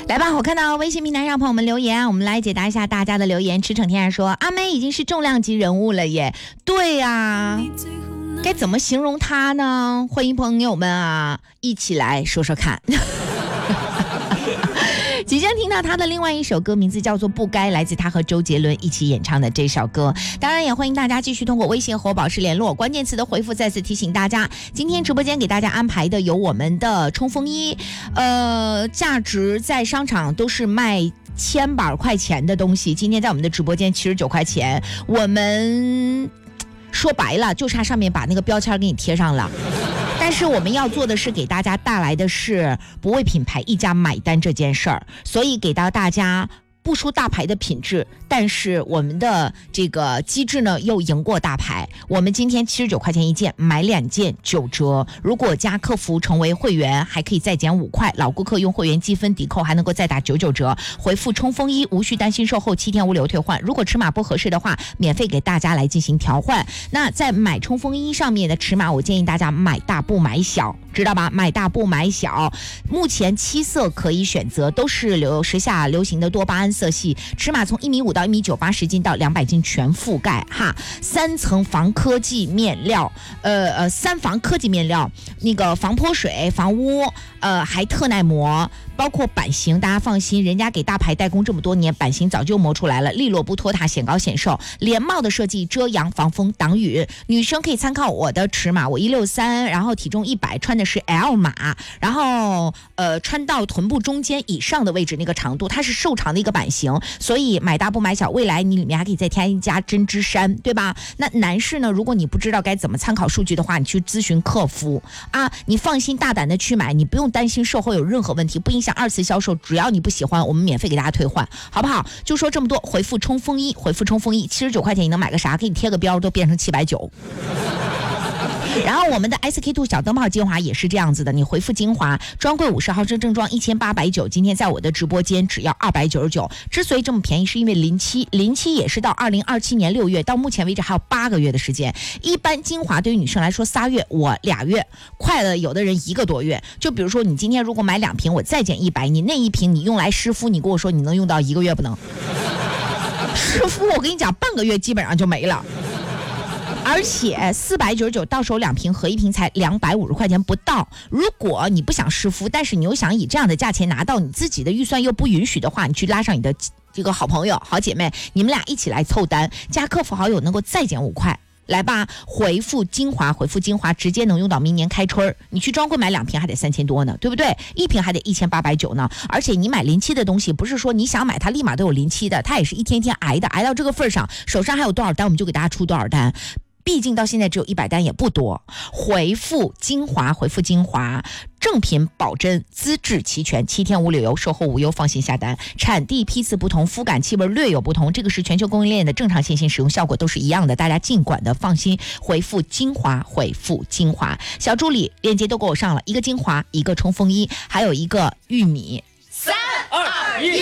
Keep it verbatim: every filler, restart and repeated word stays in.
来吧，我看到微信平台上朋友们留言，我们来解答一下大家的留言。驰骋天然说，阿妹已经是重量级人物了耶。对呀、啊，该怎么形容她呢？欢迎朋友们啊，一起来说说看。即将听到他的另外一首歌，名字叫做《不该》，来自他和周杰伦一起演唱的这首歌。当然也欢迎大家继续通过微信和我保持联络，关键词的回复再次提醒大家，今天直播间给大家安排的有我们的冲锋衣，呃，价值在商场都是卖千把块钱的东西，今天在我们的直播间七十九块钱，我们说白了就差上面把那个标签给你贴上了。但是我们要做的是给大家带来的是不为品牌一家买单这件事儿，所以给到大家不输大牌的品质，但是我们的这个机制呢又赢过大牌。我们今天七十九块钱一件，买两件九折，如果加客服成为会员还可以再减五块，老顾客用会员积分抵扣还能够再打九九折。回复冲锋衣无需担心售后，七天无理由退换，如果尺码不合适的话免费给大家来进行调换。那在买冲锋衣上面的尺码，我建议大家买大不买小，知道吧？买大不买小。目前七色可以选择，都是流时下流行的多巴胺色系，尺码从一米五到一米九，八十斤到两百斤全覆盖哈。三层防科技面料，呃呃，三防科技面料，那个防泼水、防污，呃，还特耐磨。包括版型，大家放心，人家给大牌代工这么多年，版型早就磨出来了，利落不拖沓，显高显瘦。连帽的设计，遮阳防风挡雨。女生可以参考我的尺码，我一六三，然后体重一百，穿的是 L 码，然后呃穿到臀部中间以上的位置那个长度，它是瘦长的一个版型，所以买大不买小。未来你里面还可以再添加针织衫，对吧？那男士呢，如果你不知道该怎么参考数据的话，你去咨询客服啊，你放心大胆的去买，你不用担心售后有任何问题，不影响二次销售，只要你不喜欢，我们免费给大家退换，好不好？就说这么多，回复冲锋衣，回复冲锋衣，七十九块钱你能买个啥？给你贴个标都变成七百九。然后我们的 S K two 小灯泡精华也是这样子的，你回复精华，专柜五十毫升正装一千八百九，今天在我的直播间只要二百九十九。之所以这么便宜，是因为临期，临期也是到二零二七年六月，到目前为止还有八个月的时间。一般精华对于女生来说仨月，我俩月，快了有的人一个多月。就比如说你今天如果买两瓶，我再减一百，你那一瓶你用来湿敷，你跟我说你能用到一个月不能？湿敷我跟你讲，半个月基本上就没了。而且四百九十九到手两瓶，合一瓶才两百五十块钱不到。如果你不想湿敷，但是你又想以这样的价钱拿到，你自己的预算又不允许的话，你去拉上你的这个好朋友、好姐妹，你们俩一起来凑单，加客服好友能够再减五块。来吧，回复精华，回复精华，直接能用到明年开春。你去专柜买两瓶还得三千多呢，对不对？一瓶还得一千八百九呢。而且你买临期的东西，不是说你想买它立马都有临期的，它也是一天一天挨的，挨到这个份上，手上还有多少单，我们就给大家出多少单。毕竟到现在只有一百单也不多。回复精华，回复精华，正品保真，资质齐全，七天无理由，售后无忧，放心下单。产地批次不同，肤感气味略有不同，这个是全球供应链的正常线性使用效果都是一样的，大家尽管的放心。回复精华，回复精华，小助理链接都给我上了，一个精华，一个冲锋衣，还有一个玉米。 三二一。